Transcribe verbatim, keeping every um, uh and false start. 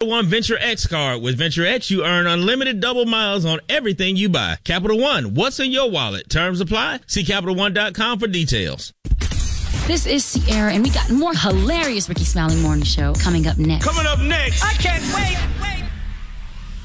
Capital One Venture X card. With Venture X, you earn unlimited double miles on everything you buy. Capital One, what's in your wallet? Terms apply. See Capital One dot com for details. This is Sierra, and we got more hilarious Ricky Smiling Morning Show coming up next. Coming up next. I can't wait.